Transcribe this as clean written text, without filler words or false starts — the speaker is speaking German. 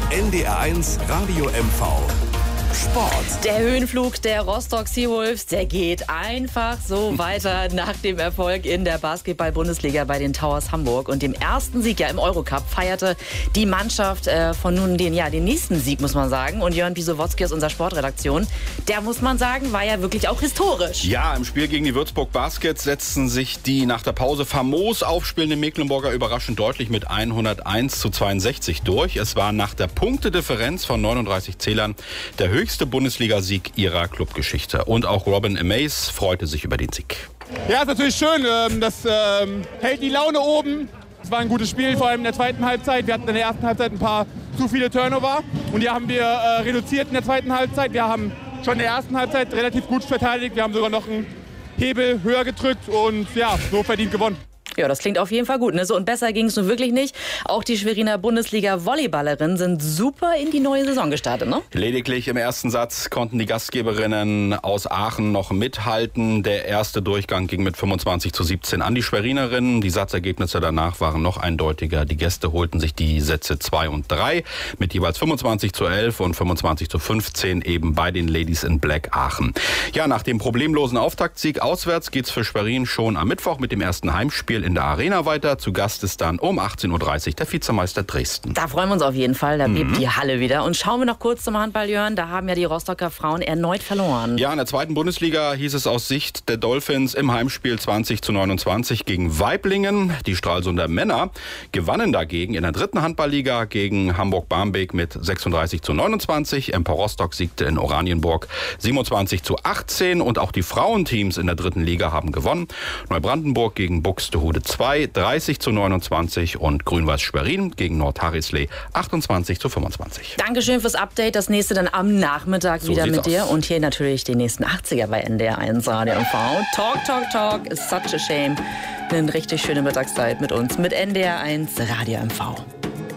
NDR1 Radio MV Sport. Der Höhenflug der Rostock Seawolves, der geht einfach so weiter nach dem Erfolg in der Basketball-Bundesliga bei den Towers Hamburg. Und dem ersten Sieg ja im Eurocup feierte die Mannschaft von nun den nächsten Sieg, muss man sagen. Und Jörn Pisowotzki aus unserer Sportredaktion, der, muss man sagen, war ja wirklich auch historisch. Ja, im Spiel gegen die Würzburg Baskets setzten sich die nach der Pause famos aufspielenden Mecklenburger überraschend deutlich mit 101:62 durch. Es war nach der Punktedifferenz von 39 Zählern der höchste Bundesligasieg ihrer Clubgeschichte. Und auch Robin Amaze freute sich über den Sieg. Ja, ist natürlich schön. Das hält die Laune oben. Es war ein gutes Spiel, vor allem in der zweiten Halbzeit. Wir hatten in der ersten Halbzeit ein paar zu viele Turnover. Und die haben wir reduziert in der zweiten Halbzeit. Wir haben schon in der ersten Halbzeit relativ gut verteidigt. Wir haben sogar noch einen Hebel höher gedrückt und ja, so verdient gewonnen. Ja, das klingt auf jeden Fall gut. Ne? So, und besser ging es nun wirklich nicht. Auch die Schweriner Bundesliga-Volleyballerinnen sind super in die neue Saison gestartet, ne? Lediglich im ersten Satz konnten die Gastgeberinnen aus Aachen noch mithalten. Der erste Durchgang ging mit 25:17 an die Schwerinerinnen. Die Satzergebnisse danach waren noch eindeutiger. Die Gäste holten sich die Sätze 2 und 3 mit jeweils 25:11 und 25:15 eben bei den Ladies in Black Aachen. Ja, nach dem problemlosen Auftaktsieg auswärts geht's für Schwerin schon am Mittwoch mit dem ersten Heimspiel in der Arena weiter. Zu Gast ist dann um 18:30 Uhr der Vizemeister Dresden. Da freuen wir uns auf jeden Fall. Da bebt die Halle wieder. Und schauen wir noch kurz zum Handball, Jörn. Da haben ja die Rostocker Frauen erneut verloren. Ja, in der zweiten Bundesliga hieß es aus Sicht der Dolphins im Heimspiel 20:29 gegen Waiblingen. Die Stralsunder Männer gewannen dagegen in der dritten Handballliga gegen Hamburg-Barmbek mit 36:29. Empor Rostock siegte in Oranienburg 27:18. Und auch die Frauenteams in der dritten Liga haben gewonnen. Neubrandenburg gegen Buxtehude 2, 30:29 und Grün-Weiß Schwerin gegen Nordharisley 28:25. Dankeschön fürs Update. Das nächste dann am Nachmittag wieder mit dir. Und hier natürlich die nächsten 80er bei NDR1 Radio MV. Talk, talk, talk is such a shame. Eine richtig schöne Mittagszeit mit uns, mit NDR1 Radio MV.